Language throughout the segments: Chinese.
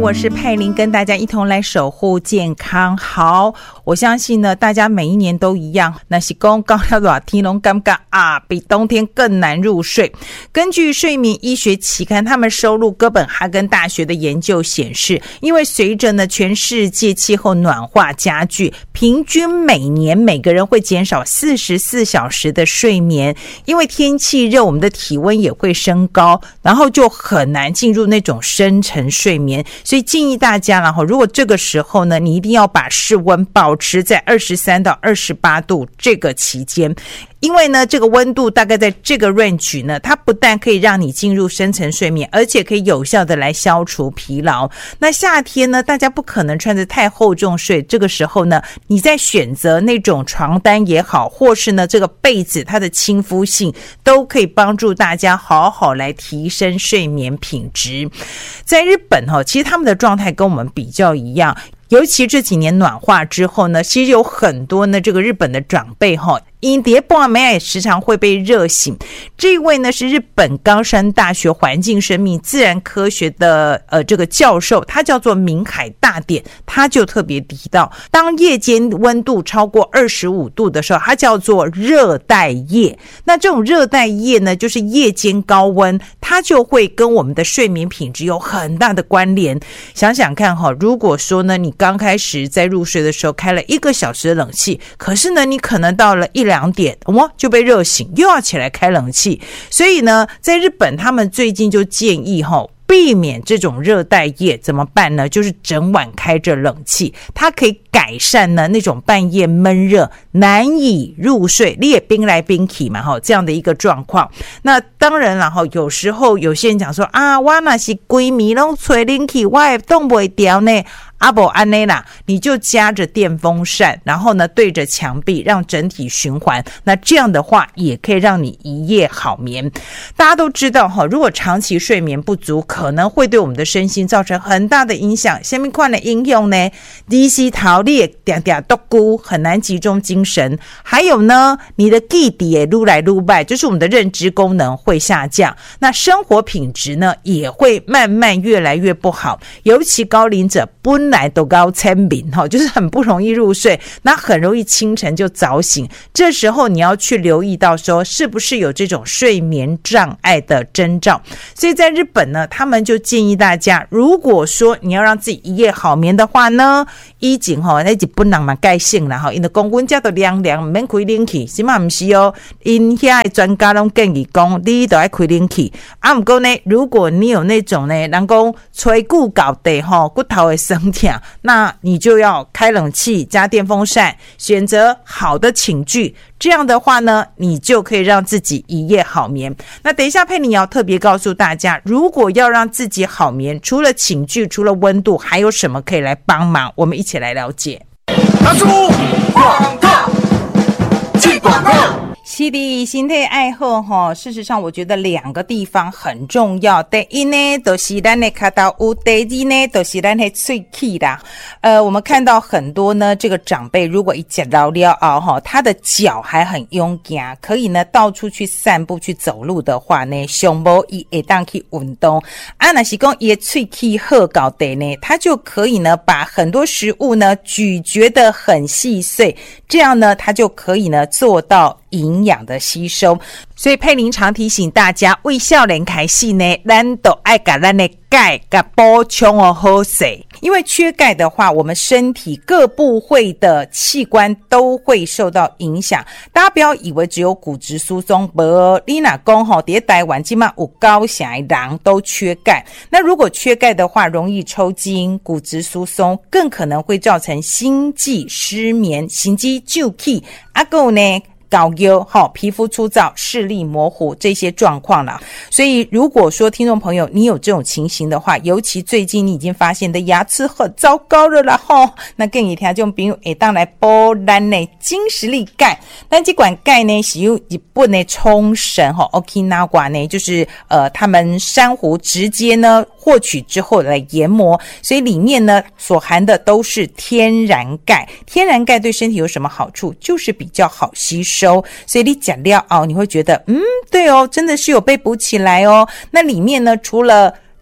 我是佩玲，跟大家一同来守护健康。好，我相信呢，大家每一年都一样，那是说到热天都感觉比冬天更难入睡。根据睡眠医学期刊，他们收录哥本哈根大学的研究显示，因为随着呢全世界气候暖化加剧，平均每年每个人会减少44小时的睡眠。因为天气热，我们的体温也会升高，然后就很难进入那种深层睡眠。所以建议大家啦，如果这个时候呢，你一定要把室温保持在23到28度这个期间。因为呢，这个温度大概在这个 range 呢，它不但可以让你进入深层睡眠，而且可以有效的来消除疲劳。那夏天呢，大家不可能穿着太厚重睡，这个时候呢，你在选择那种床单也好，或是呢这个被子它的亲肤性，都可以帮助大家好好来提升睡眠品质。在日本其实他们的状态跟我们比较一样，尤其这几年暖化之后呢，其实有很多呢这个日本的长辈因蝶半暝也时常会被热醒。这一位呢是日本冈山大学环境生命自然科学的这个教授，他叫做明海大典，他就特别提到，当夜间温度超过25度的时候，它叫做热带夜。那这种热带夜呢，就是夜间高温，它就会跟我们的睡眠品质有很大的关联。想想看如果说呢你刚开始在入睡的时候开了1个小时的冷气，可是呢你可能到了1-2点就被热醒，又要起来开冷气。所以呢在日本他们最近就建议避免这种热带夜，怎么办呢？就是整晚开着冷气，它可以改善呢那种半夜闷热难以入睡，你也冰来冰去嘛这样的一个状况。那当然啦有时候有些人讲说我那是规暝都吹冷气，我也冻不掉呢。不然呢啦，你就夹着电风扇，然后呢对着墙壁，让整体循环。那这样的话也可以让你一夜好眠。大家都知道如果长期睡眠不足，可能会对我们的身心造成很大的影响。什么款的影响呢？第一是头你会常常独孤，很难集中精神。还有呢，你的记忆也愈来愈败，就是我们的认知功能会下降。那生活品质呢也会慢慢越来越不好，尤其高龄者本来都高千名就是很不容易入睡，那很容易清晨就早醒。这时候你要去留意到说是不是有这种睡眠障碍的征兆。所以在日本呢，他们就建议大家，如果说你要让自己一夜好眠的话呢，以前那日本人嘛改性啦因为公温家都凉凉，不免开冷气，什么不是因遐的专家都建议讲你都要开冷气。不过呢，如果你有那种呢人讲吹久到地骨头会酸痛，那你就要开冷气加电风扇，选择好的寝具，这样的话呢你就可以让自己一夜好眠。那等一下佩妮要特别告诉大家，如果要让自己好眠，除了寝具除了温度，还有什么可以来帮忙，我们一起来了解。 拿出广告，进广告。 是的，身体爱好事实上我觉得2个地方很重要。第一呢就是咱的脚头有，第二呢就是咱的喙齿啦。我们看到很多呢这个长辈如果一吃老了后他的脚还很勇敢，可以呢到处去散步去走路的话呢，上无他会当去运动若是说他的喙齿好到底呢，他就可以呢把很多食物呢咀嚼得很细碎，这样呢他就可以呢做到营养的吸收。所以佩玲常提醒大家，为少年开始呢，咱都要把咱的钙给补充好势。因为缺钙的话，我们身体各部位的器官都会受到影响。大家不要以为只有骨质疏松，没你若讲在台湾现在有高成的人都缺钙。那如果缺钙的话，容易抽筋、骨质疏松，更可能会造成心悸、失眠、心肌骤起，还有呢高腰皮肤粗糙、视力模糊这些状况啦。所以如果说听众朋友你有这种情形的话，尤其最近你已经发现你的牙齿很糟糕了啦那建议听众朋友会当来补咱的精实力钙。那这款钙呢是由日本的冲绳Okinawa 呢就是他们珊瑚直接呢获取之后来研磨，所以里面呢所含的都是天然钙。天然钙对身体有什么好处？就是比较好吸收，所以你吃了你会觉得对真的是有被补起来那里面呢除了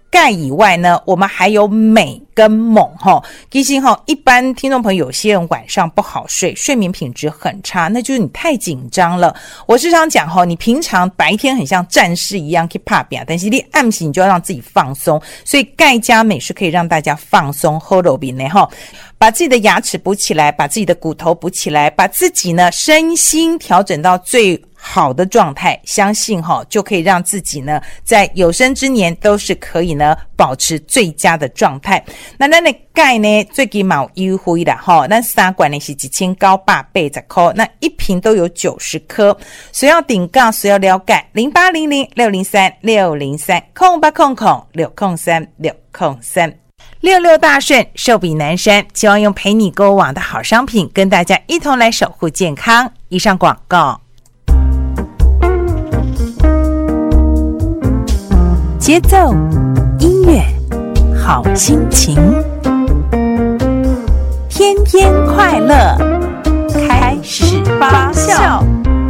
钙以外呢，我们还有镁跟锰其实一般听众朋友有些人晚上不好睡，睡眠品质很差，那就是你太紧张了。我时常讲你平常白天很像战士一样去打拼，但是你暗时你就要让自己放松，所以钙加镁是可以让大家放松好路面的把自己的牙齿补起来，把自己的骨头补起来，把自己呢身心调整到最好的状态，相信就可以让自己呢在有生之年都是可以呢保持最佳的状态。那咱的钙呢最近嘛有优惠啦咱3罐呢是1980块，那一瓶都有90颗。需要订购需要了解0800-603-603-0800-603-60366大顺寿比南山，希望用陪你购网的好商品跟大家一同来守护健康。以上广告。节奏，音乐，好心情，天天快乐，开始发酵。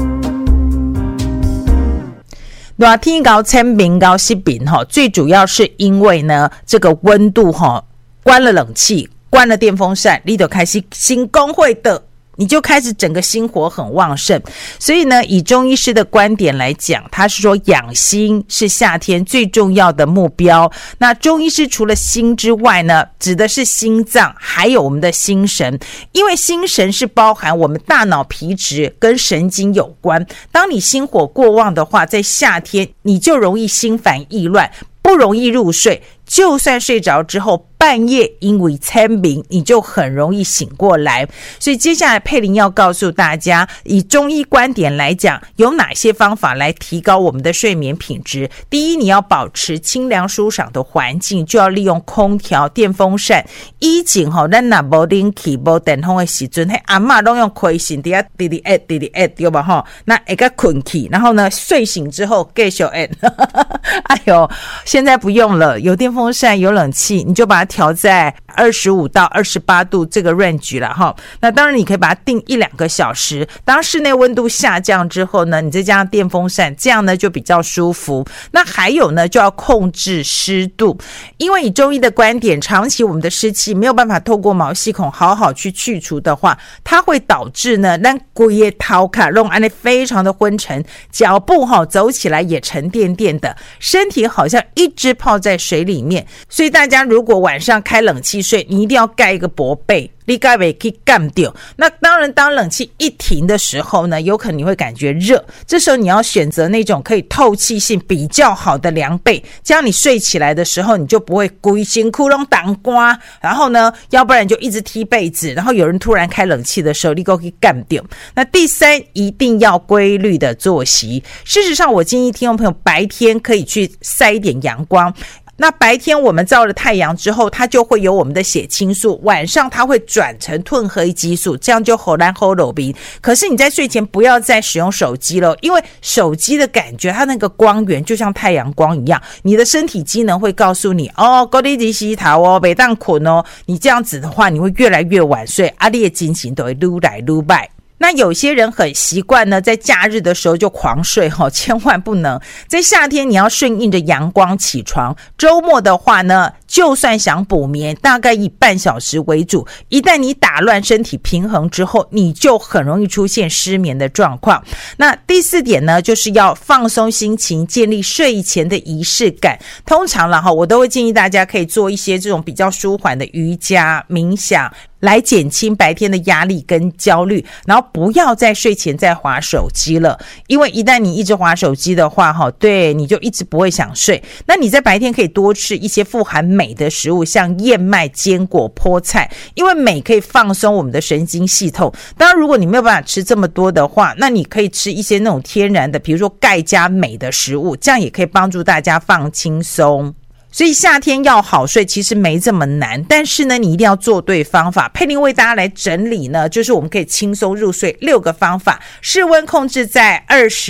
热天高千平高湿平最主要是因为呢这个温度关了冷气，关了电风扇，你就开始心工会的，你就开始整个心火很旺盛。所以呢以中医师的观点来讲，他是说养心是夏天最重要的目标。那中医师除了心之外呢，指的是心脏还有我们的心神，因为心神是包含我们大脑皮质跟神经有关。当你心火过旺的话，在夏天你就容易心烦意乱，不容易入睡，就算睡着之后半夜因为参明你就很容易醒过来。所以接下来佩玲要告诉大家，以中医观点来讲，有哪些方法来提高我们的睡眠品质。第一，你要保持清凉舒爽的环境，就要利用空调、电风扇。以前咱若无冷气无电风的时阵，阿嬷都用开心在滴滴按滴滴按对吧那会个困去，然后呢睡醒之后继续按哎呦，现在不用了，有电风扇有冷气，你就把它调在25到28度这个 range 了那当然你可以把它定1-2个小时，当室内温度下降之后呢，你再加上电风扇，这样呢就比较舒服。那还有呢，就要控制湿度，因为以中医的观点，长期我们的湿气没有办法透过毛细孔好好去去除的话，它会导致呢咱整个头壳弄安尼非常的昏沉，脚步走起来也沉甸甸的，身体好像一直泡在水里面。所以大家如果晚上开冷气睡，你一定要盖一个薄被，你盖被可以干掉。那当然当冷气一停的时候呢，有可能你会感觉热，这时候你要选择那种可以透气性比较好的凉被，这样你睡起来的时候你就不会规身躯都当刮，然后呢要不然就一直踢被子，然后有人突然开冷气的时候你可以干掉。那第三，一定要规律的作息。事实上我建议听众朋友白天可以去晒一点阳光，那白天我们照了太阳之后，它就会有我们的血清素，晚上它会转成褪黑激素，这样就好蓝好柔鼻。可是你在睡前不要再使用手机了，因为手机的感觉它那个光源就像太阳光一样，你的身体机能会告诉你够你去洗头不能睡你这样子的话你会越来越晚睡，你的精神都会愈来愈坏。那有些人很习惯呢，在假日的时候就狂睡千万不能。在夏天你要顺应着阳光起床，周末的话呢，就算想补眠，大概以半小时为主。一旦你打乱身体平衡之后，你就很容易出现失眠的状况。那第四点呢，就是要放松心情，建立睡前的仪式感。通常啦我都会建议大家可以做一些这种比较舒缓的瑜伽、冥想，来减轻白天的压力跟焦虑，然后不要在睡前再滑手机了，因为一旦你一直滑手机的话对，你就一直不会想睡。那你在白天可以多吃一些富含镁的食物，像燕麦、坚果、菠菜，因为镁可以放松我们的神经系统。当然如果你没有办法吃这么多的话，那你可以吃一些那种天然的，比如说钙加镁的食物，这样也可以帮助大家放轻松。所以夏天要好睡其实没这么难，但是呢你一定要做对方法。佩玲为大家来整理呢，就是我们可以轻松入睡6个方法。室温控制在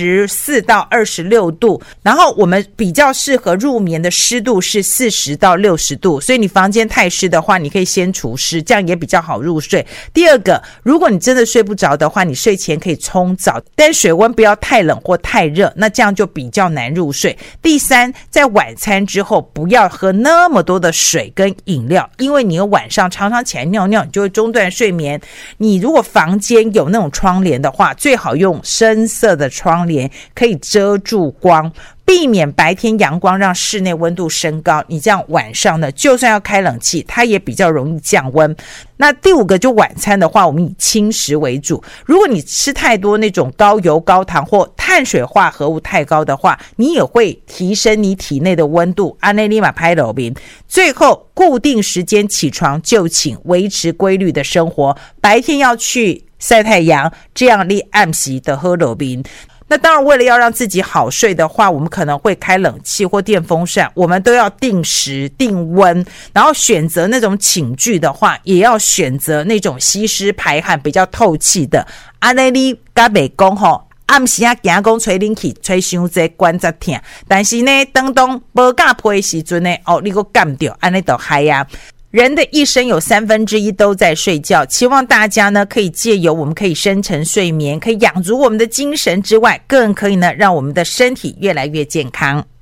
24到26度，然后我们比较适合入眠的湿度是40到60度，所以你房间太湿的话，你可以先除湿，这样也比较好入睡。第二个，如果你真的睡不着的话，你睡前可以冲澡，但水温不要太冷或太热，那这样就比较难入睡。第三，在晚餐之后不要要喝那么多的水跟饮料，因为你晚上常常起来尿尿，你就会中断睡眠。你如果房间有那种窗帘的话，最好用深色的窗帘，可以遮住光，避免白天阳光让室内温度升高，你这样晚上呢，就算要开冷气，它也比较容易降温。那第5个就晚餐的话，我们以轻食为主。如果你吃太多那种高油高糖或碳水化合物太高的话，你也会提升你体内的温度。安内利马拍楼宾。最后，固定时间起床就寝，维持规律的生活。白天要去晒太阳，这样你暗时的喝楼宾。那当然，为了要让自己好睡的话，我们可能会开冷气或电风扇，我们都要定时定温，然后选择那种寝具的话，也要选择那种吸湿排汗比较透气的。安内你甲袂讲吼，暗时啊惊讲吹冷气吹伤济关节痛，但是呢，当无敢配的时阵呢，你个感到安尼就嗨呀。人的一生有1/3都在睡觉，期望大家呢可以借由我们可以深层睡眠，可以养足我们的精神之外，更可以呢让我们的身体越来越健康。